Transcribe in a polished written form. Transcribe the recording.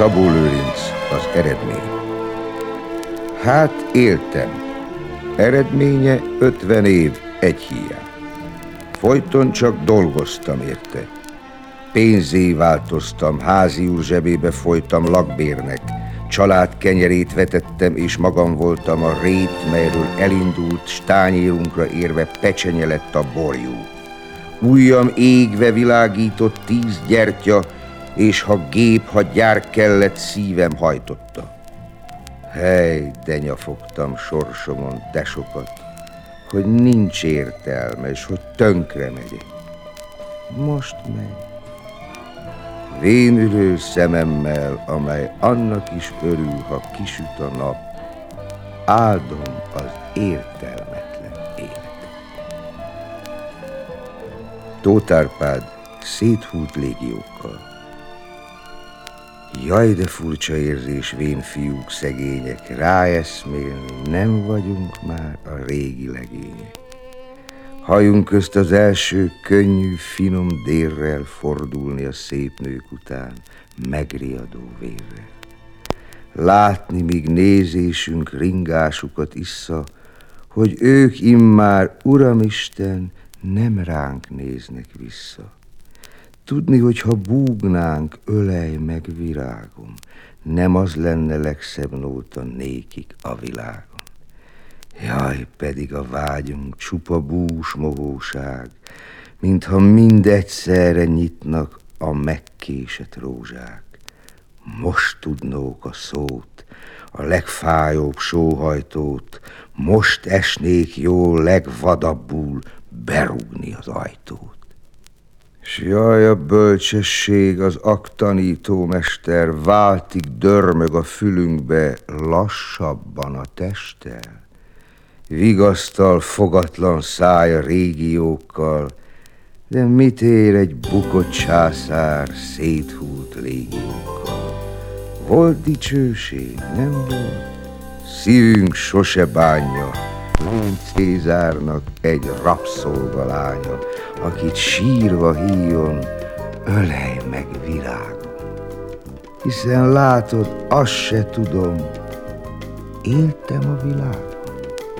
Szabó Lőrinc, az eredmény. Hát éltem. Eredménye 50 év egy híján. Folyton csak dolgoztam érte. Pénzé változtam, házi úr zsebébe folytam lakbérnek. Család kenyerét vetettem, és magam voltam a rét, melyről elindult, s tányérunkra érve pecsenye lett a borjú. Ujjam égve világított 10 gyertya, és ha gép, ha gyár kellett, szívem hajtotta. Hely, de nyafogtam sorsomon de sokat, hogy nincs értelme, és hogy tönkre megyek. Most megy. Vénülő szememmel, amely annak is örül, ha kisüt a nap, áldom az értelmetlen életet. Tóth Árpád széthult légiókkal. Jaj, de furcsa érzés, vén fiúk szegények, ráeszmélni, nem vagyunk már a régi legények. Hajunk közt az első könnyű, finom dérrel fordulni a szép nők után, megriadó vérrel. Látni, míg nézésünk ringásukat issza, hogy ők immár, Uramisten, nem ránk néznek vissza. Tudni, hogy ha búgnánk, ölej meg virágom, nem az lenne legszebb nóta nékik a világon. Jaj, pedig a vágyunk csupa bús mohóság, mintha mindegyszerre nyitnak a megkésett rózsák. Most tudnók a szót, a legfájóbb sóhajtót, most esnék jó legvadabbul berúgni az ajtót. S jaj, a bölcsesség, az aktanítómester váltig dörmög a fülünkbe lassabban a testtel. Vigasztal fogatlan száj a régiókkal, de mit ér egy bukott császár széthult légiókkal? Volt dicsőség, nem volt? Szívünk sose bánja, mint Cézárnak egy rabszolgalánya, akit sírva híjon, ölej meg virágom. Hiszen látod, azt se tudom, éltem a világon.